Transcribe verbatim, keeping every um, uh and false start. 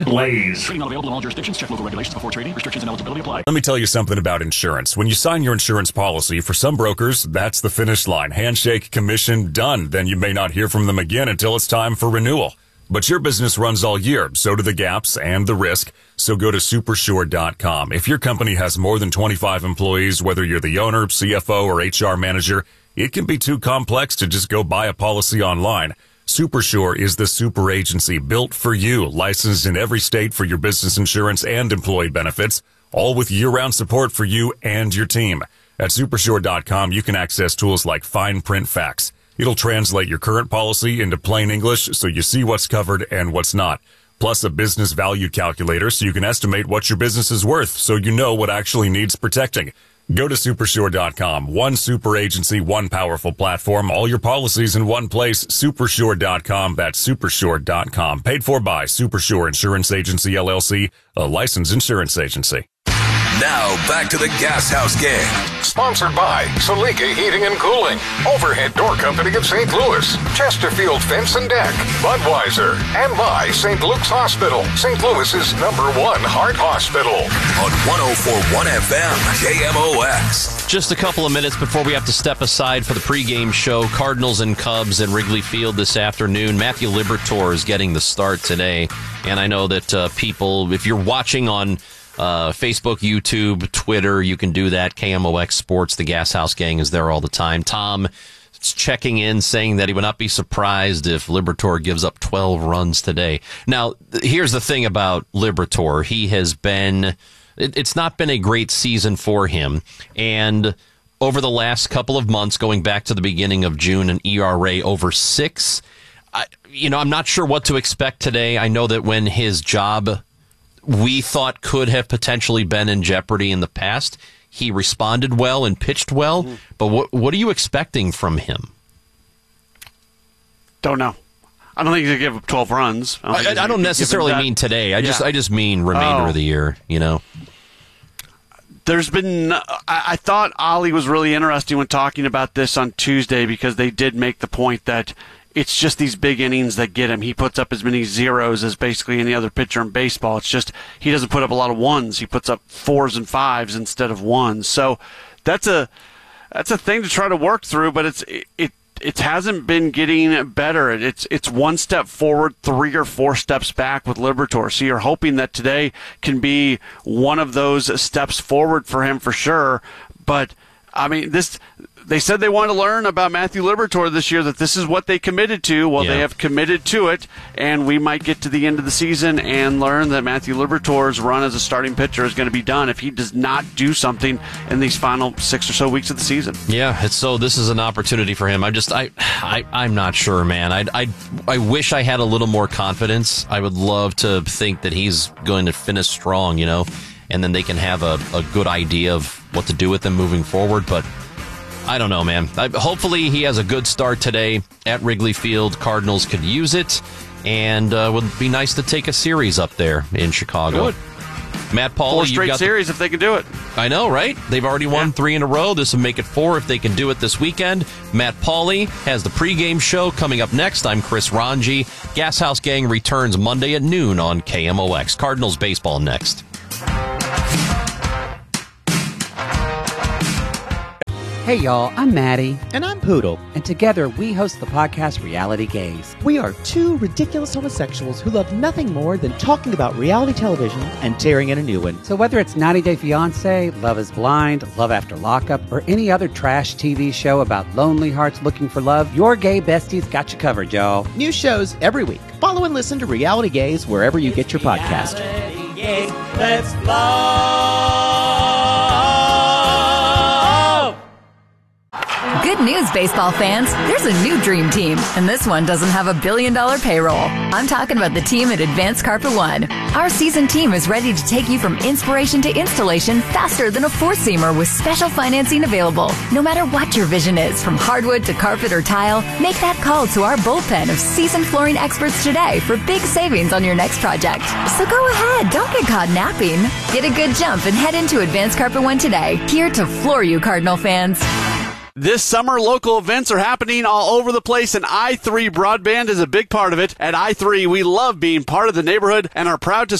Blaze. Trading not available in all jurisdictions. Check local regulations before trading. Restrictions and eligibility apply. Let me tell you something about insurance. When you sign your insurance policy, for some brokers, that's the finish line. Handshake, commission, done. Then you may not hear from them again until it's time for renewal. But your business runs all year, so do the gaps and the risk. So go to Supersure dot com. If your company has more than twenty-five employees, whether you're the owner, C F O, or H R manager, it can be too complex to just go buy a policy online. Supersure is the super agency built for you, licensed in every state for your business insurance and employee benefits, all with year-round support for you and your team. At Supersure dot com, you can access tools like Fine Print Facts. It'll translate your current policy into plain English so you see what's covered and what's not. Plus a business value calculator so you can estimate what your business is worth so you know what actually needs protecting. Go to Supersure dot com. One super agency, one powerful platform, all your policies in one place. Supersure dot com. That's Supersure dot com. Paid for by Supersure Insurance Agency, L L C, a licensed insurance agency. Now, back to the Gas House Gang. Sponsored by Salika Heating and Cooling, Overhead Door Company of Saint Louis, Chesterfield Fence and Deck, Budweiser, and by Saint Luke's Hospital, Saint Louis's number one heart hospital. On one oh four point one F M, K M O X. Just a couple of minutes before we have to step aside for the pregame show. Cardinals and Cubs at Wrigley Field this afternoon. Matthew Liberatore is getting the start today. And I know that uh, people, if you're watching on Uh, Facebook, YouTube, Twitter, you can do that. K M O X Sports, the Gas House Gang is there all the time. Tom is checking in, saying that he would not be surprised if Liberatore gives up twelve runs today. Now, th- here's the thing about Liberatore. He has been, it, it's not been a great season for him. And over the last couple of months, going back to the beginning of June, an E R A over six. I, you know, I'm not sure what to expect today. I know that when his job we thought could have potentially been in jeopardy in the past, he responded well and pitched well. Mm. But what what are you expecting from him? Don't know. I don't think he's going to give up twelve runs. I don't, I, I don't necessarily mean today. I yeah. just I just mean remainder oh. of the year, you know. There's been, I, I thought Ollie was really interesting when talking about this on Tuesday because they did make the point that it's just these big innings that get him. He puts up as many zeros as basically any other pitcher in baseball. It's just he doesn't put up a lot of ones. He puts up fours and fives instead of ones. So that's a that's a thing to try to work through, but it's it it, it hasn't been getting better. It's it's one step forward, three or four steps back with Liberatore. So you're hoping that today can be one of those steps forward for him for sure. But I mean, this. They said they wanted to learn about Matthew Liberatore this year, that this is what they committed to. Well, yeah. They have committed to it, and we might get to the end of the season and learn that Matthew Liberatore's run as a starting pitcher is going to be done if he does not do something in these final six or so weeks of the season. Yeah, it's, so this is an opportunity for him. I just, I, I, I'm not sure, man. I, I, I wish I had a little more confidence. I would love to think that he's going to finish strong, you know, and then they can have a, a good idea of what to do with him moving forward, but I don't know, man. I, hopefully he has a good start today at Wrigley Field. Cardinals could use it, and uh, would be nice to take a series up there in Chicago. Good. Matt Pauley, four straight got series the, if they can do it. I know, right? They've already won yeah. three in a row. This will make it four if they can do it this weekend. Matt Pauley has the pregame show coming up next. I'm Chris Ranji. Gas House Gang returns Monday at noon on K M O X. Cardinals baseball next. Hey y'all, I'm Maddie. And I'm Poodle. And together we host the podcast Reality Gaze. We are two ridiculous homosexuals who love nothing more than talking about reality television and tearing in a new one. So whether it's ninety day fiancé, Love is Blind, Love After Lockup, or any other trash T V show about lonely hearts looking for love, your gay besties got you covered, y'all. New shows every week. Follow and listen to Reality Gaze wherever you get your podcast. Reality Gaze, let's love. Good news, baseball fans. There's a new dream team, and this one doesn't have a billion-dollar payroll. I'm talking about the team at Advanced Carpet One. Our seasoned team is ready to take you from inspiration to installation faster than a four-seamer with special financing available. No matter what your vision is, from hardwood to carpet or tile, make that call to our bullpen of seasoned flooring experts today for big savings on your next project. So go ahead, don't get caught napping. Get a good jump and head into Advanced Carpet One today, here to floor you, Cardinal fans. This summer, local events are happening all over the place, and i three Broadband is a big part of it. At i three, we love being part of the neighborhood and are proud to